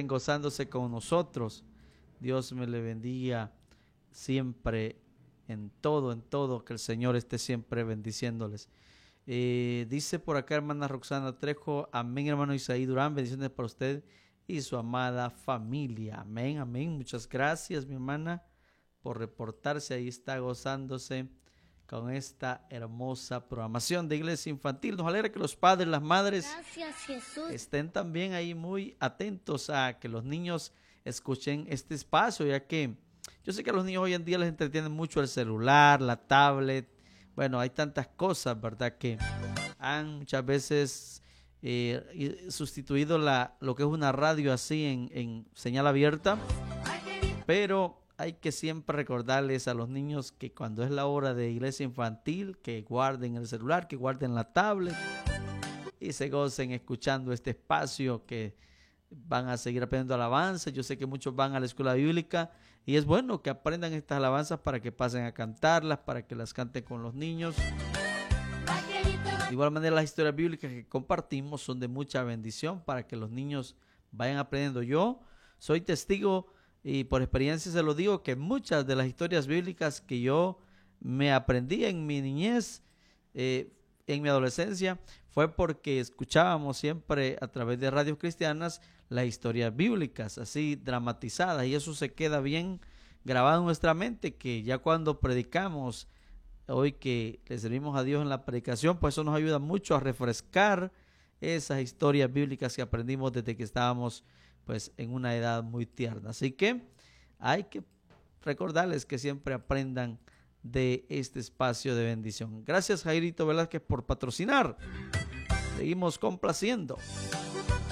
estén gozándose con nosotros. Dios me le bendiga siempre en todo, que el Señor esté siempre bendiciéndoles. Dice por acá hermana Roxana Trejo, amén hermano Isaí Durán, bendiciones para usted y su amada familia. Amén, amén. Muchas gracias mi hermana por reportarse. Ahí está gozándose con esta hermosa programación de Iglesia Infantil. Nos alegra que los padres, las madres estén también ahí muy atentos a que los niños escuchen este espacio, ya que yo sé que a los niños hoy en día les entretienen mucho el celular, la tablet. Bueno, hay tantas cosas, ¿verdad? Que han muchas veces sustituido lo que es una radio así en señal abierta. Pero hay que siempre recordarles a los niños que cuando es la hora de iglesia infantil, que guarden el celular, que guarden la tablet y se gocen escuchando este espacio, que van a seguir aprendiendo alabanzas. Yo sé que muchos van a la escuela bíblica y es bueno que aprendan estas alabanzas para que pasen a cantarlas, para que las canten con los niños. De igual manera, las historias bíblicas que compartimos son de mucha bendición para que los niños vayan aprendiendo. Yo soy testigo y por experiencia se lo digo que muchas de las historias bíblicas que yo me aprendí en mi niñez, en mi adolescencia, fue porque escuchábamos siempre a través de radios cristianas las historias bíblicas así dramatizadas, y eso se queda bien grabado en nuestra mente, que ya cuando predicamos, hoy que le servimos a Dios en la predicación, pues eso nos ayuda mucho a refrescar esas historias bíblicas que aprendimos desde que estábamos pues en una edad muy tierna. Así que hay que recordarles que siempre aprendan de este espacio de bendición. Gracias Jairito Velázquez por patrocinar. Seguimos complaciendo.